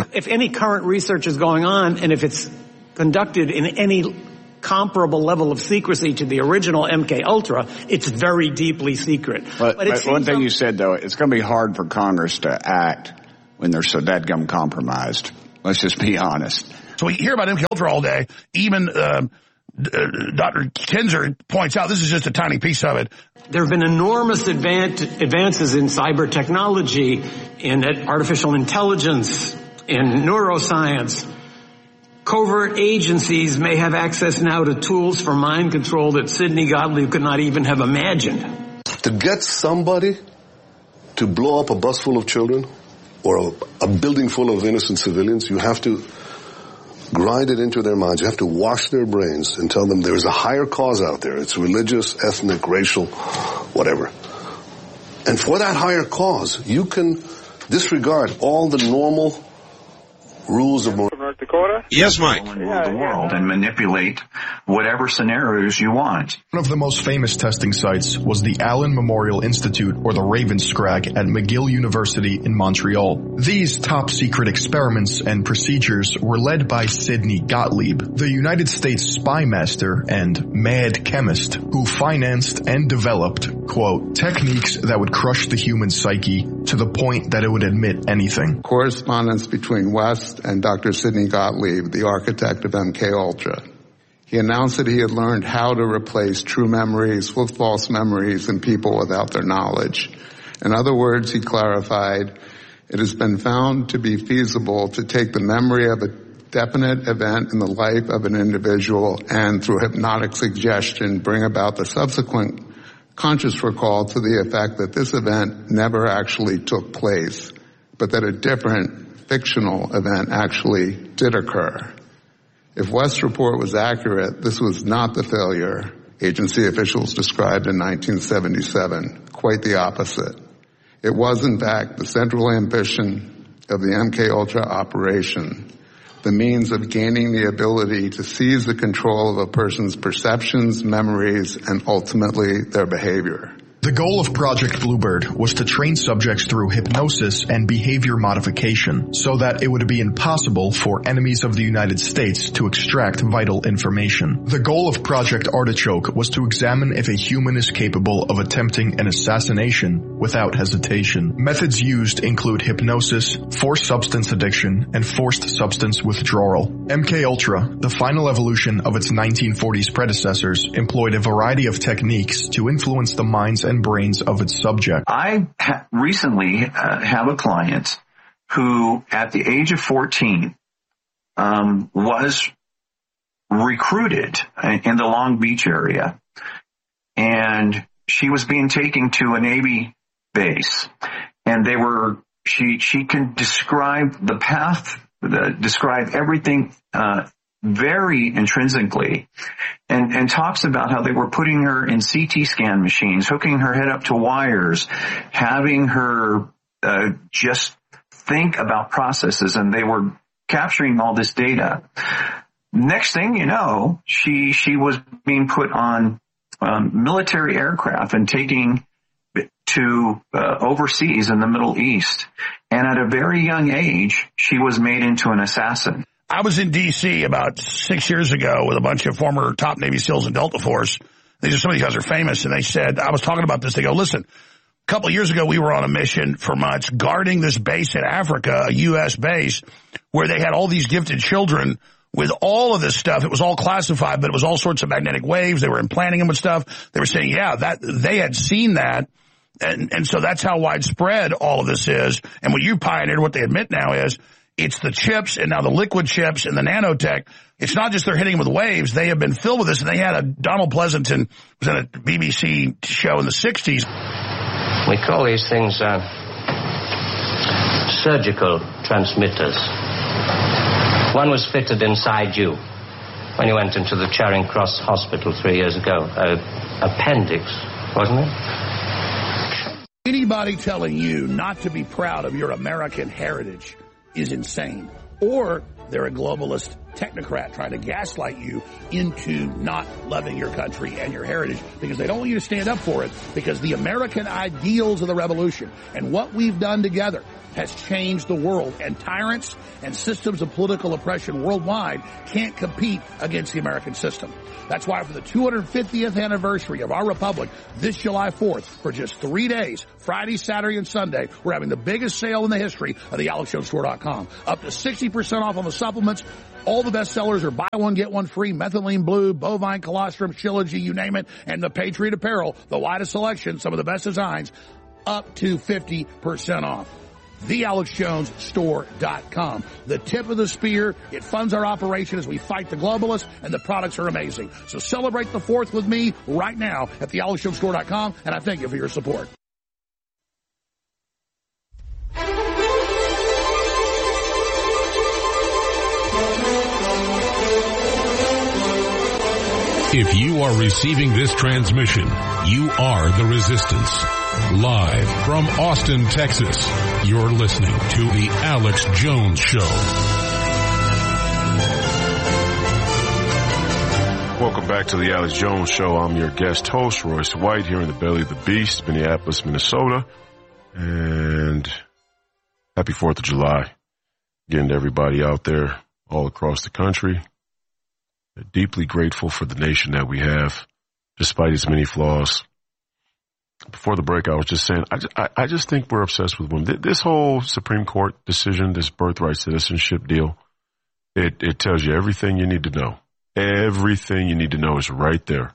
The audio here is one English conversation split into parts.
if any current research is going on, and if it's conducted in any comparable level of secrecy to the original MK Ultra, it's very deeply secret. But one thing you said, though, it's going to be hard for Congress to act when they're so dadgum compromised. Let's just be honest. So we hear about MK Ultra all day. Even Dr. Kinzer points out this is just a tiny piece of it. There have been enormous advances in cyber technology, in artificial intelligence, in neuroscience. Covert agencies may have access now to tools for mind control that Sidney Gottlieb could not even have imagined. To get somebody to blow up a bus full of children or a building full of innocent civilians, you have to grind it into their minds. You have to wash their brains and tell them there is a higher cause out there. It's religious, ethnic, racial, whatever. And for that higher cause, you can disregard all the normal rules of morality. North Dakota? Yes, Mike. Rule the world and manipulate whatever scenarios you want. One of the most famous testing sites was the Allen Memorial Institute, or the Ravenscrag, at McGill University in Montreal. These top-secret experiments and procedures were led by Sidney Gottlieb, the United States spy master and mad chemist who financed and developed, quote, techniques that would crush the human psyche to the point that it would admit anything. Correspondence between West and Dr. Sidney Gottlieb, the architect of MK Ultra. He announced that he had learned how to replace true memories with false memories in people without their knowledge. In other words, he clarified, it has been found to be feasible to take the memory of a definite event in the life of an individual and through hypnotic suggestion bring about the subsequent conscious recall to the effect that this event never actually took place, but that a different fictional event actually did occur. If West's report was accurate, this was not the failure agency officials described in 1977. Quite the opposite. It was, in fact, the central ambition of the MK Ultra operation, the means of gaining the ability to seize the control of a person's perceptions, memories, and ultimately their behavior. The goal of Project Bluebird was to train subjects through hypnosis and behavior modification so that it would be impossible for enemies of the United States to extract vital information. The goal of Project Artichoke was to examine if a human is capable of attempting an assassination without hesitation. Methods used include hypnosis, forced substance addiction, and forced substance withdrawal. MK Ultra, the final evolution of its 1940s predecessors, employed a variety of techniques to influence the minds and brains of its subject. I recently have a client who, at the age of 14, was recruited in the Long Beach area, and she was being taken to a Navy base, and she can describe the path, describe everything very intrinsically, and talks about how they were putting her in CT scan machines, hooking her head up to wires, having her just think about processes, and they were capturing all this data. Next thing you know, she was being put on military aircraft and taking to overseas in the Middle East. And at a very young age, she was made into an assassin. I was in D.C. about 6 years ago with a bunch of former top Navy SEALs in Delta Force. Some of these guys are famous, and they said, I was talking about this. They go, listen, a couple of years ago, we were on a mission for months guarding this base in Africa, a U.S. base, where they had all these gifted children with all of this stuff. It was all classified, but it was all sorts of magnetic waves. They were implanting them with stuff. They were saying, yeah, that they had seen that. And so that's how widespread all of this is. And what you pioneered, what they admit now is, it's the chips and now the liquid chips and the nanotech. It's not just they're hitting them with waves. They have been filled with this. And they had a Donald Pleasanton was in a BBC show in the 60s. We call these things surgical transmitters. One was fitted inside you when you went into the Charing Cross Hospital 3 years ago. Appendix, wasn't it? Anybody telling you not to be proud of your American heritage is insane. Or they're a globalist technocrat trying to gaslight you into not loving your country and your heritage because they don't want you to stand up for it, because the American ideals of the revolution and what we've done together has changed the world, and tyrants and systems of political oppression worldwide can't compete against the American system. That's why for the 250th anniversary of our republic, this July 4th, for just 3 days, Friday, Saturday, and Sunday, we're having the biggest sale in the history of the AlexJonesStore.com. Up to 60% off on the supplements. All the best sellers are buy one, get one free, methylene blue, bovine colostrum, Shilajit, you name it, and the Patriot apparel, the widest selection, some of the best designs, up to 50% off. TheAlexJonesStore.com. The tip of the spear. It funds our operation as we fight the globalists, and the products are amazing. So celebrate the 4th with me right now at TheAlexJonesStore.com, and I thank you for your support. If you are receiving this transmission, you are the Resistance. Live from Austin, Texas, you're listening to The Alex Jones Show. Welcome back to The Alex Jones Show. I'm your guest host, Royce White, here in the belly of the beast, Minneapolis, Minnesota. And happy 4th of July. Again, to everybody out there all across the country. Deeply grateful for the nation that we have, despite its many flaws. Before the break, I was just saying, I just think we're obsessed with women. This whole Supreme Court decision, this birthright citizenship deal, it tells you everything you need to know. Everything you need to know is right there.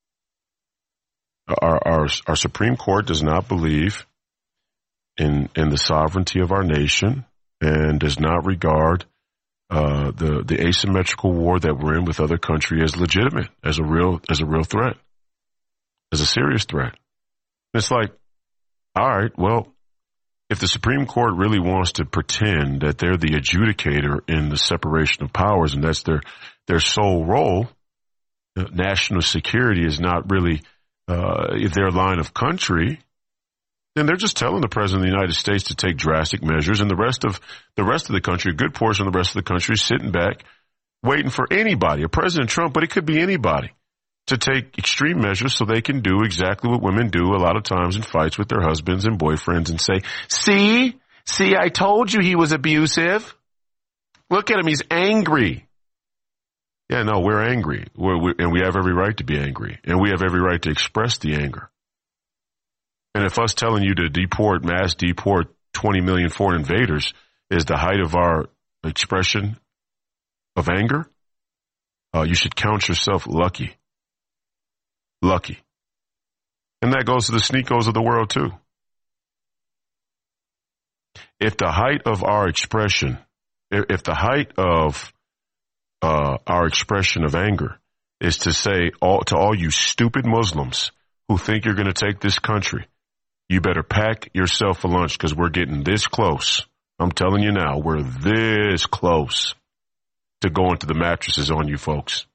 Our Supreme Court does not believe in the sovereignty of our nation and does not regard the asymmetrical war that we're in with other countries as legitimate, as a real threat, as a serious threat. It's like, all right, well, if the Supreme Court really wants to pretend that they're the adjudicator in the separation of powers and that's their sole role, national security is not really their line of country, then they're just telling the President of the United States to take drastic measures, and the rest of the country, a good portion of the rest of the country, is sitting back, waiting for anybody, a President Trump, but it could be anybody, to take extreme measures so they can do exactly what women do a lot of times in fights with their husbands and boyfriends and say, see, I told you he was abusive. Look at him, he's angry. Yeah, no, we're angry, and we have every right to be angry, and we have every right to express the anger. And if us telling you to mass deport 20 million foreign invaders is the height of our expression of anger, you should count yourself lucky. Lucky. And that goes to the sneakos of the world, too. If the height of our expression, if the height of our expression of anger is to say to all you stupid Muslims who think you're going to take this country, you better pack yourself for lunch because we're getting this close. I'm telling you now, we're this close to going to the mattresses on you folks.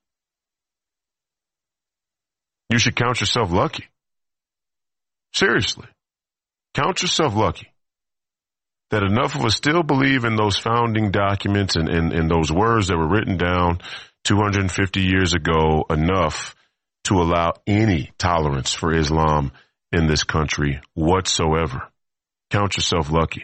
You should count yourself lucky. Seriously. Count yourself lucky that enough of us still believe in those founding documents and those words that were written down 250 years ago, enough to allow any tolerance for Islam in this country whatsoever. Count yourself lucky.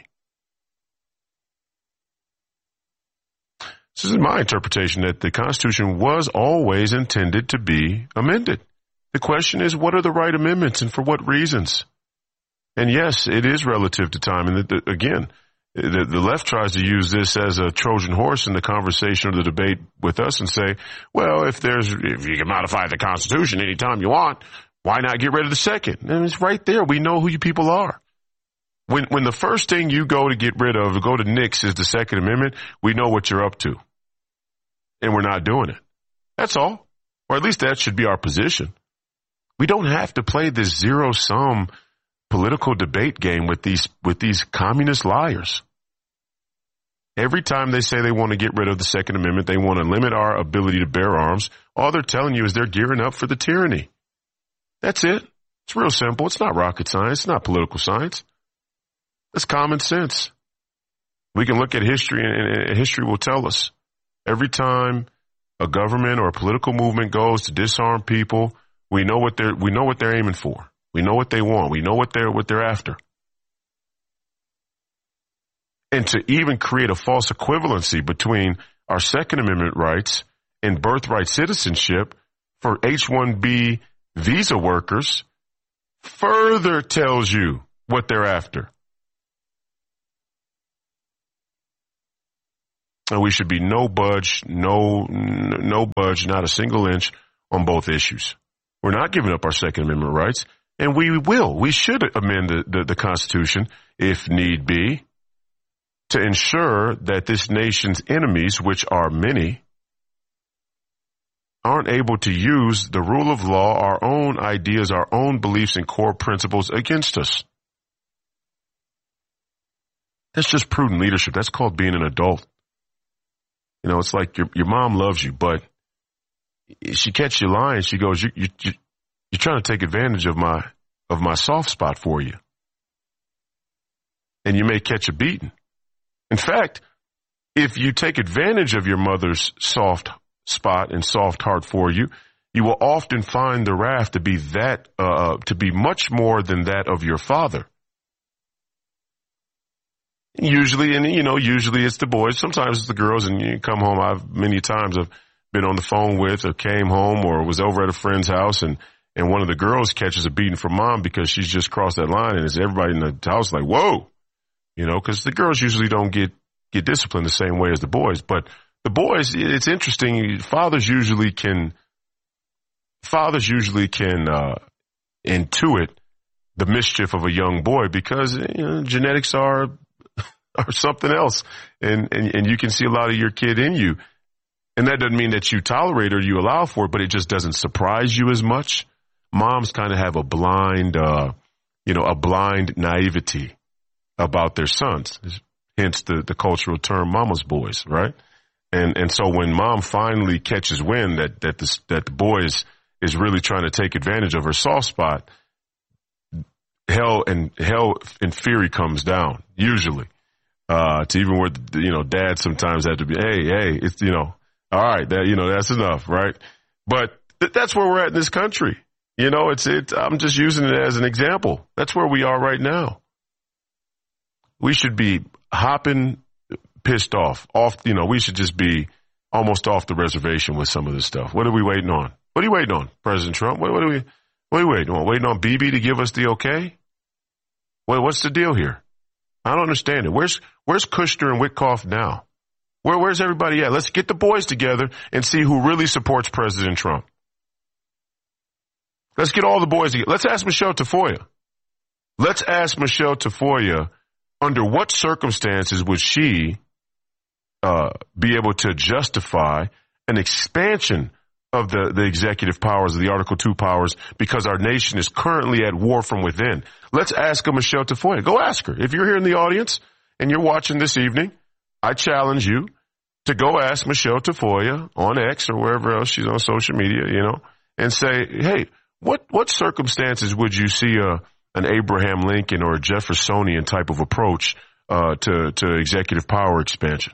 This is my interpretation that the Constitution was always intended to be amended. The question is, what are the right amendments and for what reasons? And yes, it is relative to time. And again, the left tries to use this as a Trojan horse in the conversation or the debate with us and say, well, if you can modify the Constitution anytime you want, why not get rid of the second? And it's right there. We know who you people are. When the first thing you go to get rid of, go to nix, is the Second Amendment, we know what you're up to. And we're not doing it. That's all. Or at least that should be our position. We don't have to play this zero-sum political debate game with these communist liars. Every time they say they want to get rid of the Second Amendment, they want to limit our ability to bear arms, all they're telling you is they're gearing up for the tyranny. That's it. It's real simple. It's not rocket science. It's not political science. It's common sense. We can look at history, and history will tell us. Every time a government or a political movement goes to disarm people, we know what they're aiming for. We know what they want. We know what they're after. And to even create a false equivalency between our Second Amendment rights and birthright citizenship for H-1B visa workers further tells you what they're after. And we should be no budge, not a single inch on both issues. We're not giving up our Second Amendment rights, and we should amend the Constitution if need be to ensure that this nation's enemies, which are many, aren't able to use the rule of law, our own ideas, our own beliefs and core principles against us. That's just prudent leadership. That's called being an adult. You know, it's like your mom loves you, but she catches you lying. She goes, you're trying to take advantage of my soft spot for you. And you may catch a beating. In fact, if you take advantage of your mother's soft spot and soft heart for you, you will often find the wrath to be much more than that of your father. Usually it's the boys. Sometimes it's the girls, and you come home. Many times I've been on the phone with, or came home, or was over at a friend's house, and one of the girls catches a beating from mom because she's just crossed that line, and it's everybody in the house like, whoa, because the girls usually don't get disciplined the same way as the boys. But the boys, it's interesting. Fathers usually can intuit the mischief of a young boy because genetics are something else, and you can see a lot of your kid in you, and that doesn't mean that you tolerate or you allow for it, but it just doesn't surprise you as much. Moms kind of have a blind naivety about their sons, hence the cultural term "mama's boys," right? And so when mom finally catches wind that the boy is really trying to take advantage of her soft spot, hell and fury comes down usually. To even where, dad sometimes had to be, hey, it's, all right, that's enough, right? But that's where we're at in this country. I'm just using it as an example. That's where we are right now. We should be hopping, pissed off, we should just be almost off the reservation with some of this stuff. What are we waiting on? What are you waiting on, President Trump? What are we waiting on? Waiting on Bibi to give us the okay? What's the deal here? I don't understand it. Where's Kushner and Witkoff now? Where's everybody at? Let's get the boys together and see who really supports President Trump. Let's get all the boys together. Let's ask Michelle Tafoya. Under what circumstances would she be able to justify an expansion of the executive powers, of the Article 2 powers, because our nation is currently at war from within. Let's ask Michelle Tafoya. Go ask her. If you're here in the audience and you're watching this evening, I challenge you to go ask Michelle Tafoya on X or wherever else she's on social media, and say, hey, what circumstances would you see an Abraham Lincoln or a Jeffersonian type of approach to executive power expansion?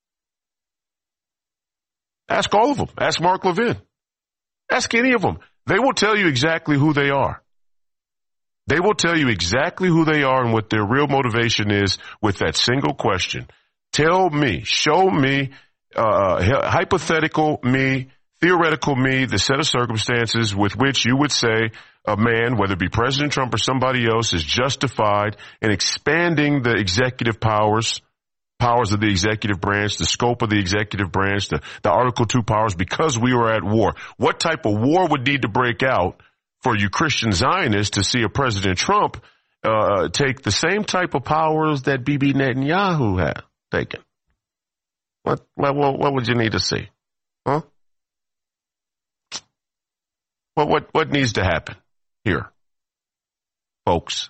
Ask all of them. Ask Mark Levin. Ask any of them. They will tell you exactly who they are. They will tell you exactly who they are and what their real motivation is with that single question. Tell me, show me, hypothetical me, theoretical me, the set of circumstances with which you would say a man, whether it be President Trump or somebody else, is justified in expanding the executive powers of the executive branch, the scope of the executive branch, the Article 2 powers, because we were at war. What type of war would need to break out for you Christian Zionists to see a President Trump take the same type of powers that Bibi Netanyahu had taken? What would you need to see? Huh? What needs to happen here, folks?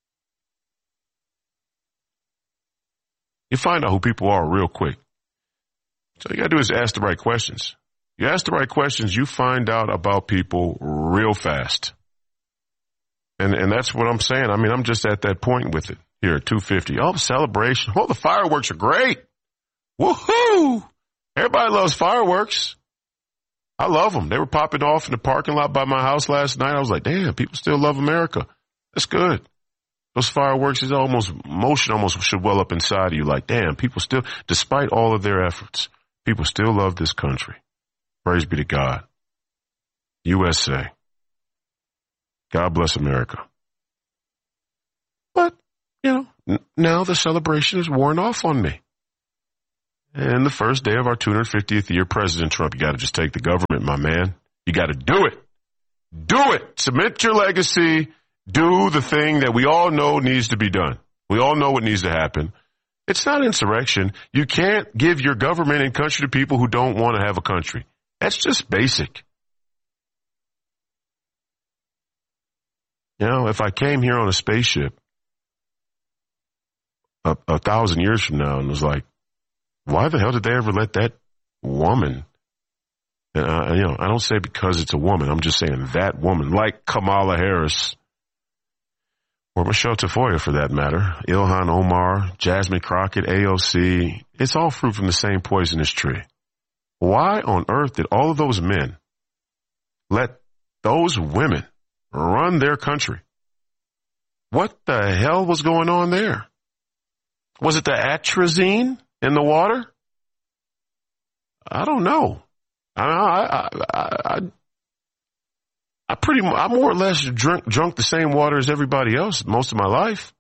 You find out who people are real quick. So you got to do is ask the right questions. You ask the right questions, you find out about people real fast. And that's what I'm saying. I mean, I'm just at that point with it here at 250. Oh, the celebration. Oh, the fireworks are great. Woohoo! Everybody loves fireworks. I love them. They were popping off in the parking lot by my house last night. I was like, damn, people still love America. That's good. Those fireworks is emotion almost should well up inside of you. Like, damn, people still, despite all of their efforts, people still love this country. Praise be to God. USA. God bless America. But, now the celebration is worn off on me. And the first day of our 250th year, President Trump, you got to just take the government, my man. You got to do it. Do it. Cement your legacy. Do the thing that we all know needs to be done. We all know what needs to happen. It's not insurrection. You can't give your government and country to people who don't want to have a country. That's just basic. If I came here on a spaceship 1,000 years from now and was like, why the hell did they ever let that woman, I don't say because it's a woman, I'm just saying that woman, like Kamala Harris, or Michelle Tafoya for that matter, Ilhan Omar, Jasmine Crockett, AOC, it's all fruit from the same poisonous tree. Why on earth did all of those men let those women run their country? What the hell was going on there? Was it the atrazine in the water? I don't know. I more or less drunk the same water as everybody else most of my life.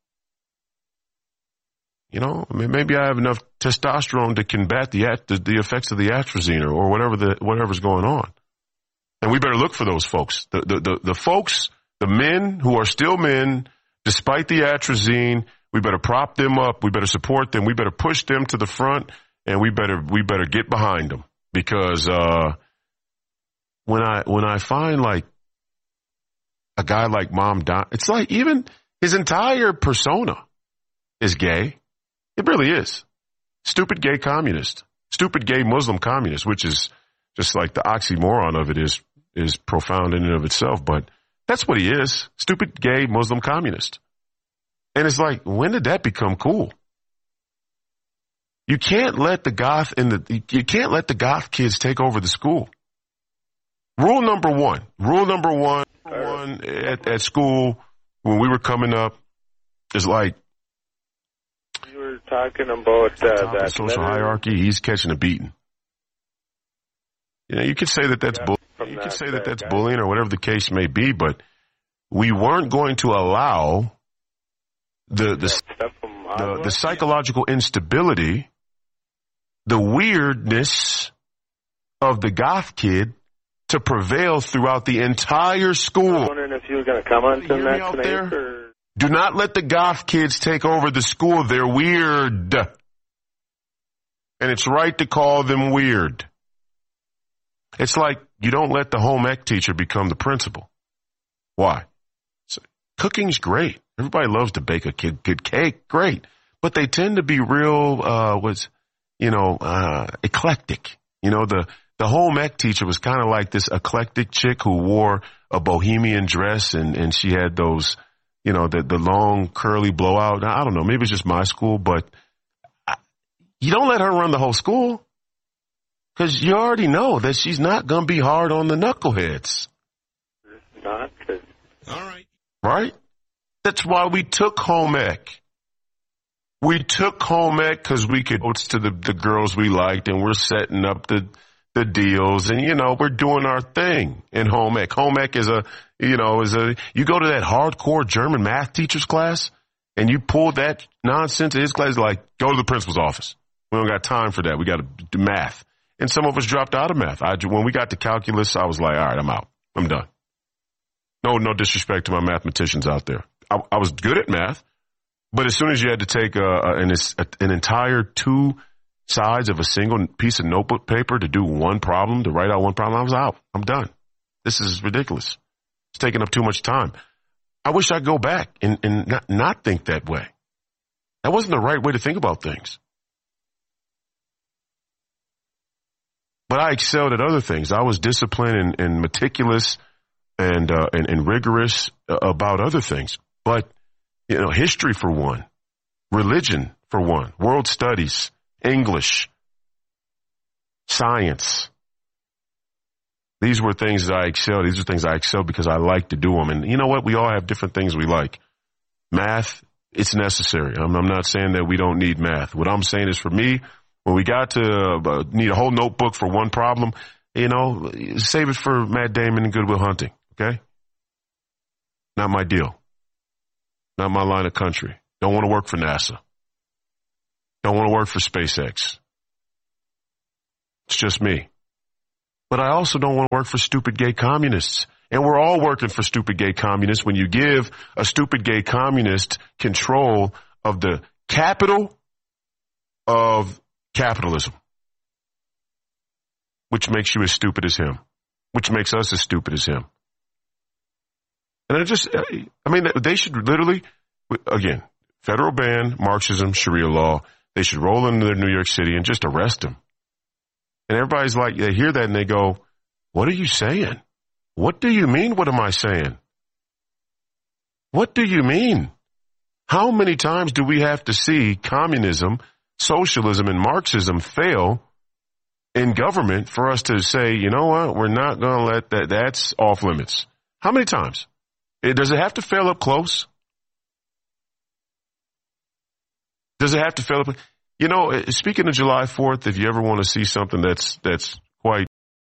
Maybe I have enough testosterone to combat the effects of the atrazine or whatever's going on. And we better look for those folks. The folks, the men who are still men, despite the atrazine. We better prop them up. We better support them. We better push them to the front, and we better get behind them, because when I find like a guy like Mom Don, it's like even his entire persona is gay. It really is. Stupid gay communist, stupid gay Muslim communist, which is just like the oxymoron of it is profound in and of itself. But that's what he is. Stupid gay Muslim communist. And it's like, when did that become cool? You can't let the goth kids take over the school. Rule number one at school when we were coming up is like, you were talking about that social hierarchy. He's catching a beating. You could say that's that's bullying or whatever the case may be, but we weren't going to allow the psychological instability, the weirdness of the goth kid to prevail throughout the entire school. I was wondering if you were going to comment on that tonight. Do not let the goth kids take over the school. They're weird. And it's right to call them weird. It's like you don't let the home ec teacher become the principal. Why? Cooking's great. Everybody loves to bake a good cake. Great. But they tend to be real, eclectic. The home ec teacher was kind of like this eclectic chick who wore a bohemian dress and she had those, the long curly blowout. I don't know. Maybe it's just my school, but you don't let her run the whole school because you already know that she's not going to be hard on the knuckleheads. Not. All right. Right? That's why we took home ec. We took home ec because we could go to the girls we liked, and we're setting up the deals, and we're doing our thing in home ec. Home ec is you go to that hardcore German math teacher's class, and you pull that nonsense in his class, like, go to the principal's office. We don't got time for that. We got to do math. And some of us dropped out of math. When we got to calculus, I was like, all right, I'm out. I'm done. No disrespect to my mathematicians out there. I was good at math, but as soon as you had to take an entire 2 sides of a single piece of notebook paper to do one problem, to write out one problem, I was out. I'm done. This is ridiculous. It's taking up too much time. I wish I'd go back and not think that way. That wasn't the right way to think about things. But I excelled at other things. I was disciplined and meticulous and rigorous about other things. But, history for one, religion for one, world studies, English, science. These were things that I excelled. These are things I excel because I like to do them. And you know what? We all have different things we like. Math, it's necessary. I'm not saying that we don't need math. What I'm saying is for me, when we got to need a whole notebook for one problem, save it for Matt Damon and Good Will Hunting, okay? Not my deal. Not my line of country. Don't want to work for NASA. Don't want to work for SpaceX. It's just me. But I also don't want to work for stupid gay communists. And we're all working for stupid gay communists when you give a stupid gay communist control of the capital of capitalism, which makes you as stupid as him, which makes us as stupid as him. And they should literally, again, federal ban, Marxism, Sharia law, they should roll into New York City and just arrest him. And everybody's like, they hear that and they go, what are you saying? What do you mean? What am I saying? What do you mean? How many times do we have to see communism, socialism, and Marxism fail in government for us to say, you know what, we're not going to let that's off limits? How many times? Does it have to fail up close? Does it have to fail up? Speaking of July 4th, if you ever want to see something that's